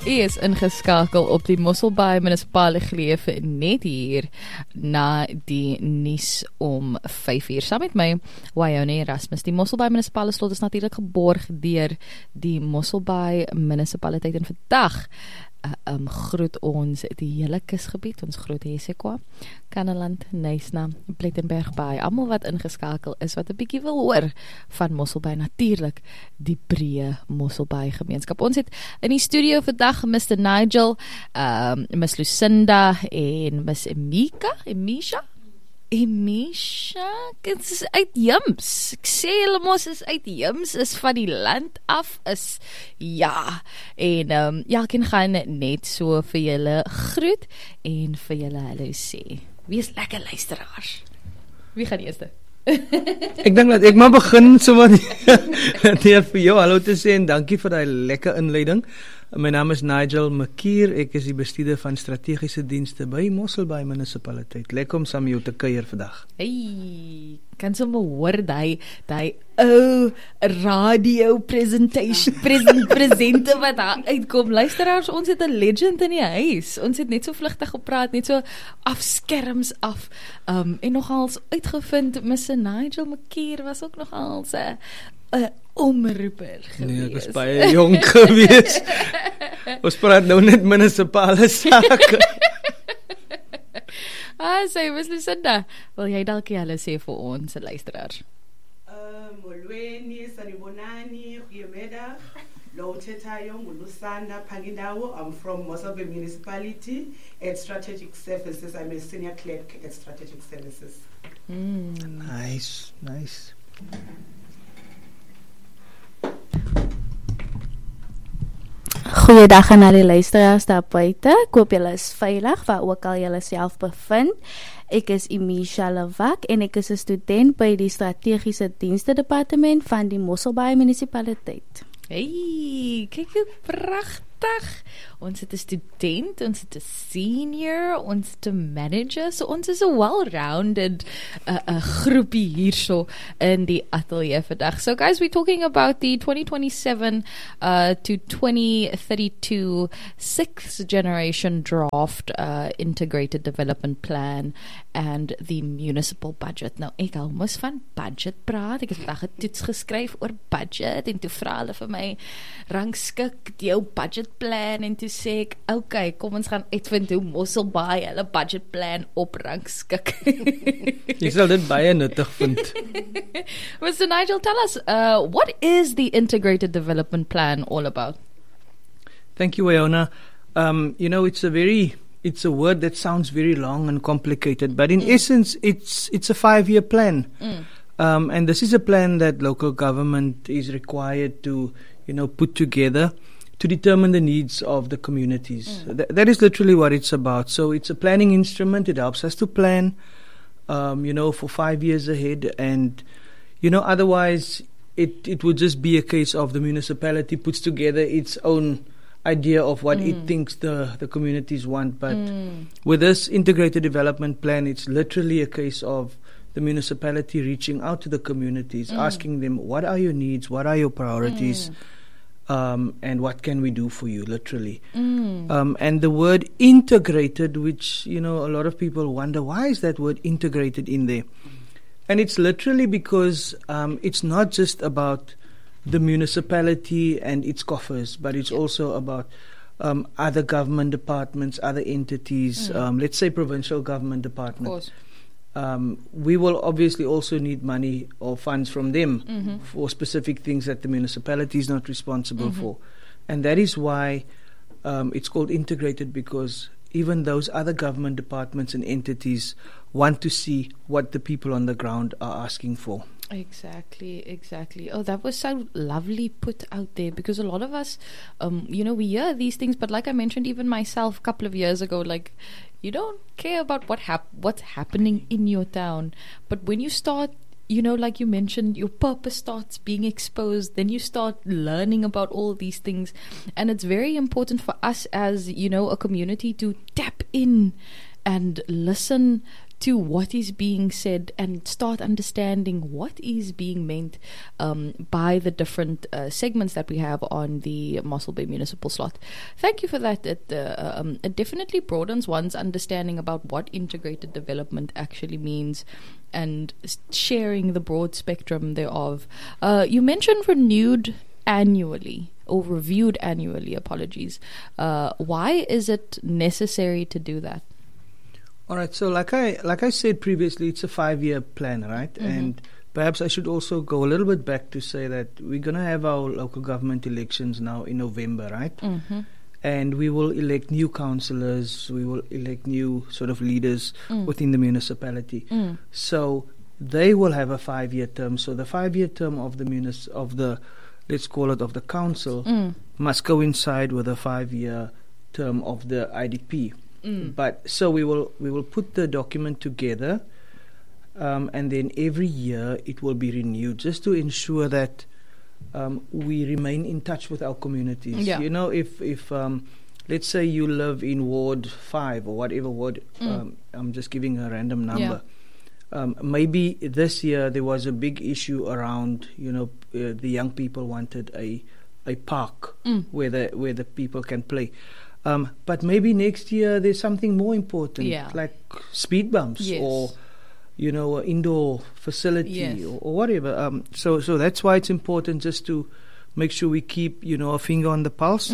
U is ingeskakel op die Mosselbaai munisipale geleef net hier na die nuus om 5:00 saam met my, Wyone Erasmus. Die Mosselbaai munisipale slot is natuurlik geborg deur die Mosselbaai munisipaliteit en vandag groet ons die hele kusgebied, ons groot Hessequa, Kannaland, Knysna, Plettenberg Baai, almal wat ingeskakel is, wat 'n bietjie wil hoor van Mosselbaai, natuurlik die breë Mosselbaai gemeenskap. Ons het in die studio vandag Mr. Nigel, Miss Lucinda en Miss Emisha, dit is uit Jums. Ek sê hulle mos is uit Jums, is van die land af, is ja. En elkeen gaan net so vir julle groet en vir julle hallo sê. Wie is lekker luisteraars? Wie gaan eerste? Ek dink dat ek maar begin sommer net vir jou hallo te sê en dankie vir daai lekker inleiding. My naam is Nigel McKeer, ek is die bestuurder van strategiese dienste by Mosselbaai munisipaliteit. Lekker om saam met jou te kuier vandag. Hey, kan sommer hoor die ou radio presente wat daar uitkom. Luisteraars, ons het 'n legend in die huis. Ons het net so vlugtig gepraat, net so afskerms af. En nogals uitgevind, Mr. Nigel McKeer was ook nogals 'n omroeper gewees. Nee, ek was baie jong gewees. Ons praat nou net munisipale sake. Sê, Miss Lucinda, wil jy dalk hulle sê vir ons luisteraars? Molweni, sanibonani, goeiemiddag. Lo uthethayo nguLusanda Phangindawo. I'm from Mosselbaai Municipality at Strategic Services. I'm a senior clerk at Strategic Services. Nice. Goeiedag aan al die luisteraars daar buite. Ek hoop julle is veilig waar ook al julle self bevind. Ek is Emisha Lewak en ek is 'n student by die strategiese dienste departement van die Mosselbaai munisipaliteit. Hey, kyk hoe pragtig. Ons het 'n student, ons het 'n senior, ons het 'n manager, so ons is 'n well-rounded groepie hierso in die ateljee vandag. So guys, we're talking about the 2027 to 2032 sixth generation draft integrated development plan and the municipal budget. Nou, ek hou mos van budget praat. Ek het vandag 'n toets geskryf oor budget en toe vra hulle vir my rangskik jou budget plan en toe sê ek, okay, kom ons gaan uitvind hoe Mosselbaai hulle budget plan op rangskik. Ek sal dit baie nuttig vind. Mr. Nigel, tell us, what is the integrated development plan all about? Thank you, Wyona. It's a word that sounds very long and complicated, but in essence, it's a 5-year plan. And this is a plan that local government is required to, put together to determine the needs of the communities. That is literally what it's about. So it's a planning instrument. It helps us to plan, for 5 years ahead. And, otherwise it would just be a case of the municipality puts together its own idea of what it thinks the communities want. But with this integrated development plan, it's literally a case of the municipality reaching out to the communities, asking them, what are your needs? What are your priorities? And what can we do for you, literally. And the word integrated, which, a lot of people wonder, why is that word integrated in there? And it's literally because it's not just about the municipality and its coffers, but it's also about other government departments, other entities, let's say provincial government departments. We will obviously also need money or funds from them for specific things that the municipality is not responsible for. And that is why it's called integrated, because even those other government departments and entities want to see what the people on the ground are asking for. Exactly. Oh, that was so lovely put out there, because a lot of us, we hear these things, but like I mentioned, even myself a couple of years ago, like, you don't care about what's happening in your town. But when you start, like you mentioned, your purpose starts being exposed, then you start learning about all these things. And it's very important for us as, a community to tap in and listen to what is being said and start understanding what is being meant by the different segments that we have on the Mossel Bay Municipal Slot. Thank you for that. It definitely broadens one's understanding about what integrated development actually means and sharing the broad spectrum thereof. You mentioned renewed annually or reviewed annually, apologies. Why is it necessary to do that? All right, so like I said previously, it's a 5-year plan, right? Mm-hmm. And perhaps I should also go a little bit back to say that we're going to have our local government elections now in November, right? Mm-hmm. And we will elect new councillors, we will elect new sort of leaders within the municipality. So they will have a 5-year term. So the 5-year term of the let's call it of the council must coincide with a 5-year term of the IDP. But so we will put the document together, and then every year it will be renewed, just to ensure that we remain in touch with our communities. Yeah. You know, if let's say you live in Ward 5 or whatever ward, I'm just giving a random number. Maybe this year there was a big issue around, the young people wanted a park where the people can play. But maybe next year there's something more important, like speed bumps or, an indoor facility or whatever. So that's why it's important just to make sure we keep, a finger on the pulse.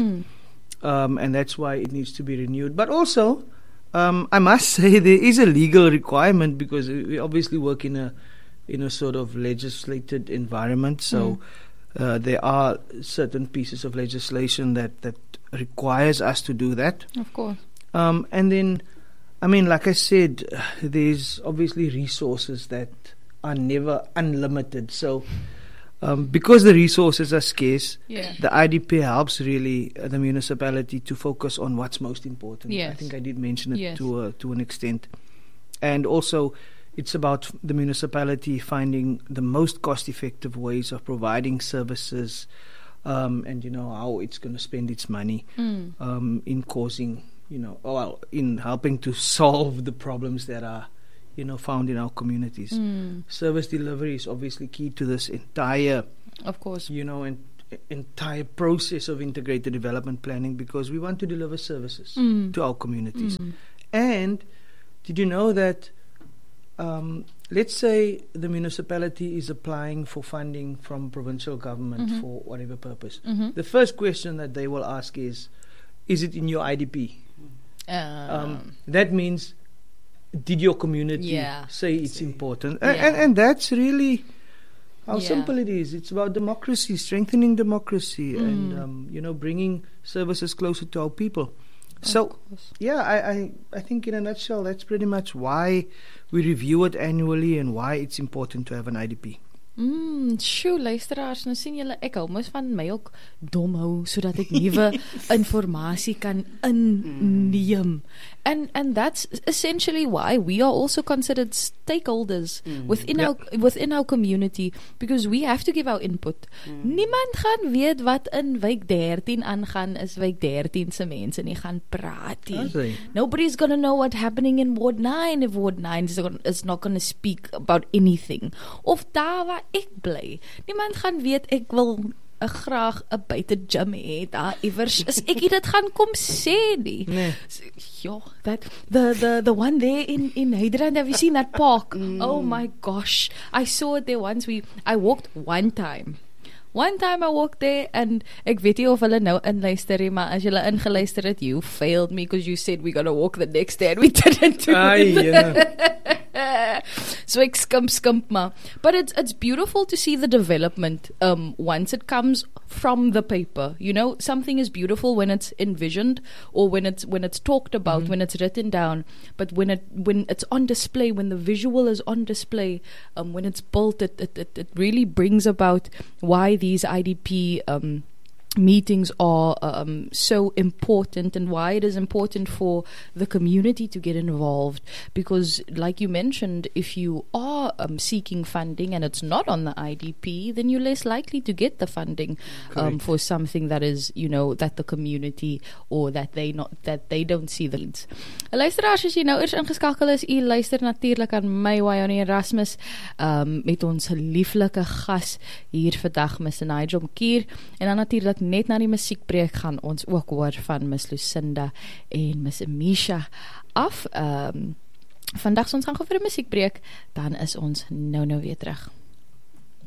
And that's why it needs to be renewed. But also, I must say there is a legal requirement, because we obviously work in a sort of legislated environment. So there are certain pieces of legislation that requires us to do that. Of course. And then, like I said, there's obviously resources that are never unlimited. So because the resources are scarce, the IDP helps really the municipality to focus on what's most important. Yes. I think I did mention it to an extent. And also, it's about the municipality finding the most cost-effective ways of providing services, and how it's going to spend its money in causing, in helping to solve the problems that are, found in our communities. Service delivery is obviously key to this entire, of course, entire process of integrated development planning, because we want to deliver services to our communities. And did you know that? Let's say the municipality is applying for funding from provincial government for whatever purpose. The first question that they will ask is it in your IDP? That means, did your community say it's important? And that's really how simple it is. It's about democracy, strengthening democracy, and bringing services closer to our people. So, I think in a nutshell, that's pretty much why we review it annually and why it's important to have an IDP. Sjoe, luisteraars, nou sien julle, ek hou mos van my ook dom hou, sodat ek nuwe informasie kan inneem. And that's essentially why we are also considered stakeholders within our community, because we have to give our input. Niemand gaan weet wat in wijk 13 aangaan as wijk 13 se mense nie gaan praat nie. Nobody's going to know what's happening in Ward 9 if Ward 9 is not going to speak about anything. Of daar waar ek bly. Niemand gaan weet ek wil graag 'n buite gym hê daar iewers is ek dit gaan kom sê nie. That the one there in Hyderabad, have you seen that park? Oh my gosh, I saw it there once. I walked one time I walked there, and ek weet nie of hulle nou inluister nie, maar as julle ingeluister het, you failed me because you said we're gonna walk the next day and we didn't do it. So ek skimp maar. But it's beautiful to see the development once it comes from the paper. Something is beautiful when it's envisioned or when it's talked about, when it's written down. But when it's on display, when the visual is on display, when it's built, it really brings about why these IDP meetings are so important, and why it is important for the community to get involved, because like you mentioned, if you are seeking funding and it's not on the IDP, then you're less likely to get the funding for something that is, that the community or that they don't see the needs. Luisteraars, as jy nou eers ingeskakel is, u luister natuurlik aan my Wyone Erasmus met ons lieflike gas hier vandag, Mr. Nigel Mkier, en dan natuurlik net na die musiekbreek gaan ons ook hoor van Miss Lucinda en Miss Amisha af. Vandag ons gaan gou vir 'n musiekbreek, dan is ons nou weer terug.